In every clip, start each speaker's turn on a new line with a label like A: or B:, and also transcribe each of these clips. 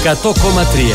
A: 100,3.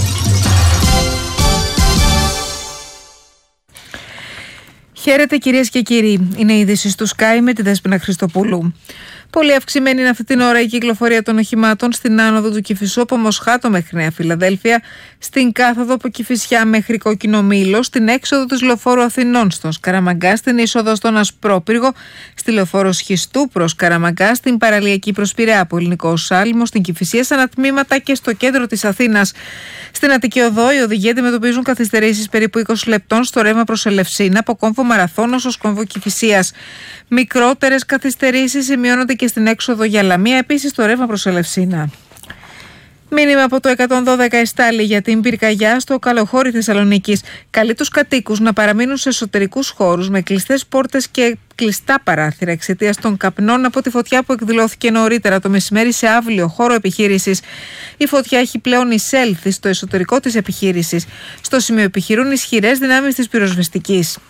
B: Χαίρετε κυρίες και κύριοι. Είναι η είδηση του Sky με τη Δέσποινα Χριστοπούλου. Πολύ αυξημένη είναι αυτή την ώρα η κυκλοφορία των οχημάτων στην άνοδο του Κηφισού από Μοσχάτο μέχρι Νέα Φιλαδέλφια, στην κάθοδο από Κηφισιά μέχρι Κόκκινο Μήλο, στην έξοδο της λεωφόρου Αθηνών στον Σκαραμαγκά, στην είσοδο στον Ασπρόπυργο, στη λεωφόρο Σχιστού προς Καραμαγκά, στην παραλιακή προς Πειραιά από Ελληνικό Σάλμο, στην Κηφισία σε ανατμήματα και στο κέντρο της Αθήνας. Στην Αττική Οδό οι οδηγοί αντιμετωπίζουν καθυστερήσεις περίπου 20 λεπτών στο ρεύμα προς Ελευσίνα από κόμβο Μαραθώνος ως κόμβο Κηφισίας. Μικρότερες καθυστερήσεις σημειώνονται και στην έξοδο για Λαμία, επίσης στο ρεύμα προς Ελευσίνα. Μήνυμα από το 112 εστάλει για την πυρκαγιά στο Καλοχώρι Θεσσαλονίκης. Καλεί τους κατοίκους να παραμείνουν σε εσωτερικούς χώρους με κλειστές πόρτες και κλειστά παράθυρα εξαιτίας των καπνών από τη φωτιά που εκδηλώθηκε νωρίτερα το μεσημέρι σε άβλιο χώρο επιχείρησης. Η φωτιά έχει πλέον εισέλθει στο εσωτερικό της επιχείρησης. Στο σημείο επιχειρούν ισχυρές δυνάμεις της πυροσβεστικής.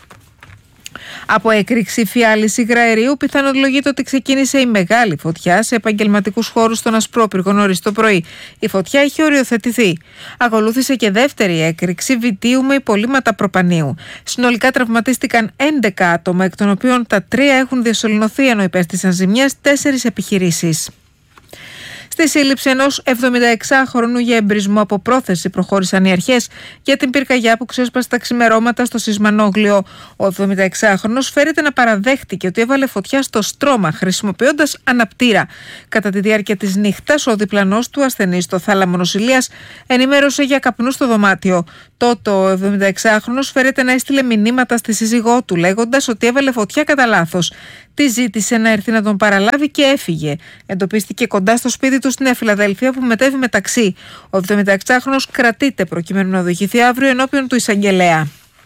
B: Από έκρηξη φιάλης υγραερίου πιθανολογείται ότι ξεκίνησε η μεγάλη φωτιά σε επαγγελματικούς χώρους στον Ασπρόπυργο νωρίς το πρωί. Η φωτιά έχει οριοθετηθεί. Ακολούθησε και δεύτερη έκρηξη βιτίου με υπολείμματα προπανίου. Συνολικά τραυματίστηκαν 11 άτομα, εκ των οποίων τα 3 έχουν διασωληνωθεί ενώ υπέστησαν ζημιές 4 επιχειρήσεις. Στη σύλληψη ενός 76χρονου για εμπρισμό από πρόθεση προχώρησαν οι αρχές για την πυρκαγιά που ξέσπασε τα ξημερώματα στο Σισμανόγλιο. Ο 76χρονος φέρεται να παραδέχτηκε ότι έβαλε φωτιά στο στρώμα χρησιμοποιώντας αναπτήρα. Κατά τη διάρκεια της νύχτας, ο διπλανός του ασθενής στο θάλαμο νοσηλείας ενημέρωσε για καπνού στο δωμάτιο. Τότε ο 76χρονος φέρεται να έστειλε μηνύματα στη σύζυγό του λέγοντας ότι έβαλε φωτιά κατά λάθος. Τη ζήτησε να έρθει να τον παραλάβει και έφυγε. Εντοπίστηκε κοντά στο σπίτι του στη Νέα Φιλαδέλφια που μετέβη με ταξί. Ο 76χρονος κρατείται προκειμένου να οδηγηθεί αύριο ενώπιον του εισαγγελέα.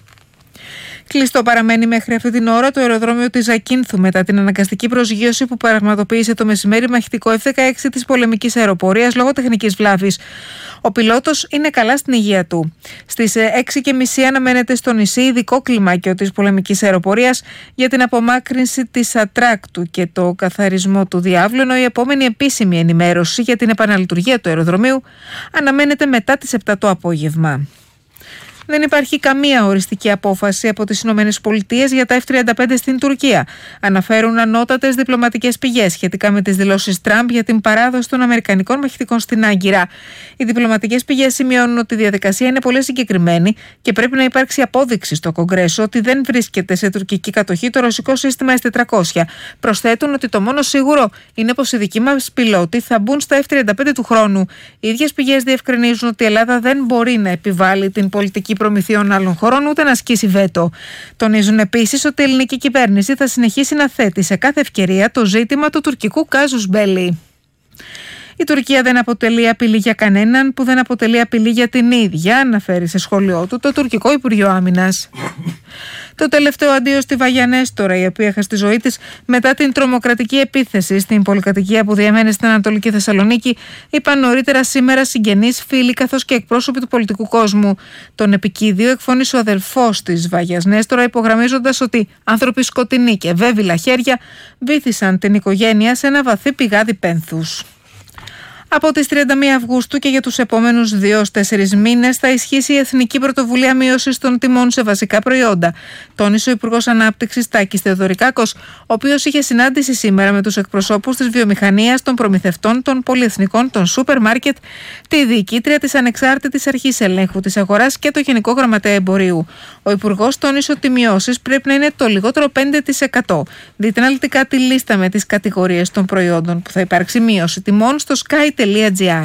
B: Κλειστό παραμένει μέχρι αυτή την ώρα το αεροδρόμιο της Ζακίνθου μετά την αναγκαστική προσγείωση που πραγματοποίησε το μεσημέρι μαχητικό F-16 της πολεμικής αεροπορίας λόγω τεχνικής βλάβης. Ο πιλότος είναι καλά στην υγεία του. Στις 6:30 αναμένεται στο νησί ειδικό κλιμάκιο της πολεμικής αεροπορίας για την απομάκρυνση της ατράκτου και το καθαρισμό του διάβλου, ενώ η επόμενη επίσημη ενημέρωση για την επαναλειτουργία του αεροδρομίου αναμένεται μετά τις 7 το απόγευμα. Δεν υπάρχει καμία οριστική απόφαση από τις ΗΠΑ για τα F-35 στην Τουρκία, αναφέρουν ανώτατες διπλωματικές πηγές σχετικά με τις δηλώσεις Τραμπ για την παράδοση των αμερικανικών μαχητικών στην Άγκυρα. Οι διπλωματικές πηγές σημειώνουν ότι η διαδικασία είναι πολύ συγκεκριμένη και πρέπει να υπάρξει απόδειξη στο Κογκρέσο ότι δεν βρίσκεται σε τουρκική κατοχή το ρωσικό σύστημα S-400. Προσθέτουν ότι το μόνο σίγουρο είναι πως οι δικοί μας πιλότοι θα μπουν στα F-35 του χρόνου. Οι ίδιες πηγές διευκρινίζουν ότι η Ελλάδα δεν μπορεί να επιβάλλει την πολιτική προμηθειών άλλων χωρών ούτε να ασκήσει βέτο. Τονίζουν επίσης ότι η ελληνική κυβέρνηση θα συνεχίσει να θέτει σε κάθε ευκαιρία το ζήτημα του τουρκικού κάζους μπέλι. Η Τουρκία δεν αποτελεί απειλή για κανέναν που δεν αποτελεί απειλή για την ίδια, αναφέρει σε σχόλιο του το τουρκικό Υπουργείο Άμυνας. Το τελευταίο αντίο στη Βαγιανέστορα, η οποία έχασε τη ζωή της μετά την τρομοκρατική επίθεση στην πολυκατοικία που διαμένει στην Ανατολική Θεσσαλονίκη, είπαν νωρίτερα σήμερα συγγενείς, φίλοι καθώς και εκπρόσωποι του πολιτικού κόσμου. Τον επικίδιο εκφώνησε ο αδελφός της Βαγιανέστορα, υπογραμμίζοντας ότι άνθρωποι σκοτεινοί και βέβυλα χέρια βύθισαν την οικογένεια σε ένα βαθύ πηγάδι πένθους. Από τις 31 Αυγούστου και για τους επόμενους 2-4 μήνες θα ισχύσει η Εθνική Πρωτοβουλία Μείωσης των Τιμών σε βασικά προϊόντα, τόνισε ο Υπουργός Ανάπτυξης Τάκης Θεοδωρικάκος, ο οποίος είχε συνάντηση σήμερα με τους εκπροσώπους της βιομηχανίας, των προμηθευτών, των πολυεθνικών, των σούπερ μάρκετ, τη διοικήτρια της Ανεξάρτητης Αρχής Ελέγχου της Αγοράς και το Γενικό Γραμματέα Εμπορίου. Ο Υπουργός τόνισε ότι οι μειώσεις πρέπει να είναι το λιγότερο 5%. Δείτε αναλυτικά τη λίστα με τις κατηγορίες των προϊόντων που θα υπάρξει μείωση τιμών στο sky.gr.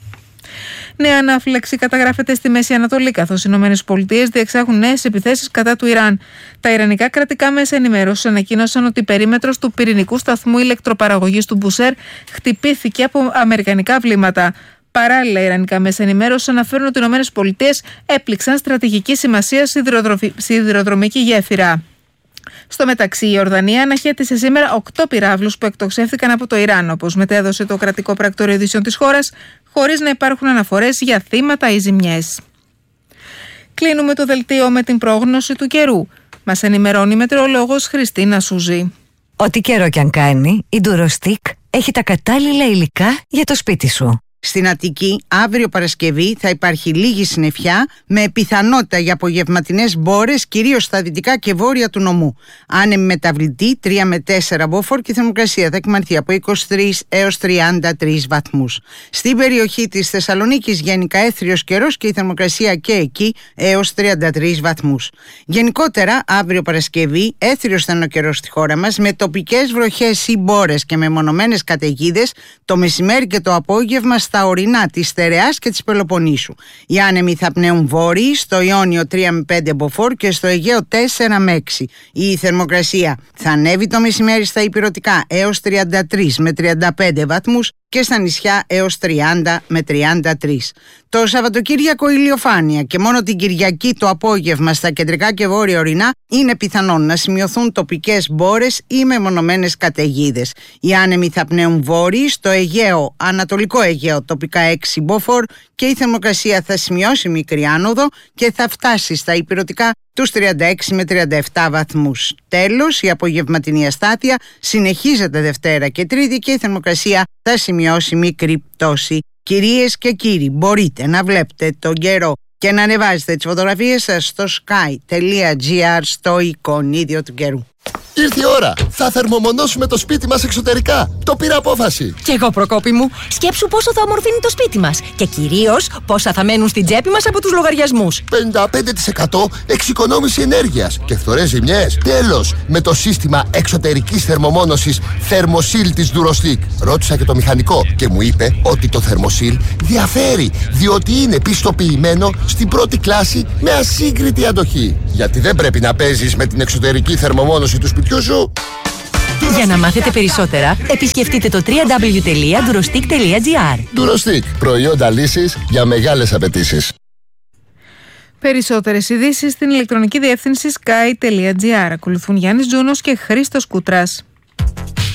B: Νέα ανάφλεξη καταγράφεται στη Μέση Ανατολή, καθώς οι ΗΠΑ διεξάγουν νέες επιθέσεις κατά του Ιράν. Τα ιρανικά κρατικά μέσα ενημέρωσης ανακοίνωσαν ότι η περίμετρος του πυρηνικού σταθμού ηλεκτροπαραγωγής του Μπουσέρ χτυπήθηκε από αμερικανικά βλήματα. Παράλληλα, οι ιρανικά μέσα ενημέρωσης αναφέρουν ότι οι ΗΠΑ έπληξαν στρατηγική σημασία σιδηροδρομική γέφυρα. Στο μεταξύ, η Ιορδανία αναχέτησε σήμερα 8 πυράβλους που εκτοξεύθηκαν από το Ιράν, όπως μετέδωσε το κρατικό πρακτορείο ειδήσεων της χώρας, χωρίς να υπάρχουν αναφορές για θύματα ή ζημιές. Κλείνουμε το δελτίο με την πρόγνωση του καιρού. Μας ενημερώνει η μετεωρολόγος Χριστίνα Σούζη.
C: Ό,τι καιρό κι αν κάνει, η Ντουροστικ έχει τα κατάλληλα υλικά για το σπίτι σου.
A: Στην Αττική, αύριο Παρασκευή, θα υπάρχει λίγη συννεφιά με πιθανότητα για απογευματινές μπόρες, κυρίως στα δυτικά και βόρεια του νομού. Άνεμη μεταβλητή 3 με 4 μποφόρ και η θερμοκρασία θα εκμανθεί από 23 έως 33 βαθμούς. Στην περιοχή της Θεσσαλονίκης γενικά έθριος καιρός και η θερμοκρασία και εκεί έως 33 βαθμούς. Γενικότερα, αύριο Παρασκευή, έθριος θα είναι ο καιρός στη χώρα μας με τοπικές βροχές ή μπόρες και μεμονωμένες καταιγίδες το μεσημέρι και το απόγευμα στα ορεινά της Στερεάς και της Πελοποννήσου. Οι άνεμοι θα πνέουν βόρειοι, στο Ιόνιο 3 με 5 μποφόρ και στο Αιγαίο 4 με 6. Η θερμοκρασία θα ανέβει το μεσημέρι στα ηπειρωτικά έως 33 με 35 βαθμούς και στα νησιά έως 30 με 33. Το Σαββατοκύριακο ηλιοφάνεια και μόνο την Κυριακή το απόγευμα στα κεντρικά και βόρεια ορεινά είναι πιθανόν να σημειωθούν τοπικές μπόρες ή μεμονωμένες καταιγίδες. Οι άνεμοι θα πνέουν βόρειοι, στο Αιγαίο, Ανατολικό Αιγαίο τοπικά 6 μποφόρ και η θερμοκρασία θα σημειώσει μικρή άνοδο και θα φτάσει στα ηπειρωτικά τους 36 με 37 βαθμούς. Τέλος, η απογευματινή αστάθεια συνεχίζεται Δευτέρα και Τρίτη και η θερμοκρασία θα σημειώσει μικρή πτώση. Κυρίες και κύριοι, μπορείτε να βλέπετε τον καιρό και να ανεβάζετε τις φωτογραφίες σας στο sky.gr στο εικονίδιο του καιρού.
C: Ήρθε η ώρα! Θα θερμομονώσουμε το σπίτι μας εξωτερικά. Το πήρα απόφαση.
D: Κι εγώ, Προκόπη μου. Σκέψου πόσο θα ομορφύνει το σπίτι μας. Και κυρίως πόσα θα μένουν στην τσέπη μας από τους λογαριασμούς.
C: 55% εξοικονόμηση ενέργειας και φθορές ζημιές. Τέλος! Με το σύστημα εξωτερικής θερμομόνωσης Thermosil της Durostic. Ρώτησα και το μηχανικό και μου είπε ότι το Thermosil διαφέρει, διότι είναι πιστοποιημένο στην πρώτη κλάση με ασύγκριτη αντοχή. Γιατί δεν πρέπει να παίζεις με την εξωτερική θερμομόνωση του σπιτιού σου.
D: Για να μάθετε περισσότερα, επισκεφτείτε το www.durostic.gr.
C: Durostic, προϊόντα λύσης για μεγάλες απαιτήσεις.
B: Περισσότερες ειδήσεις στην ηλεκτρονική διεύθυνση sky.gr. Ακολουθούν Γιάννης Τζούνος και Χρήστος Κούτρας.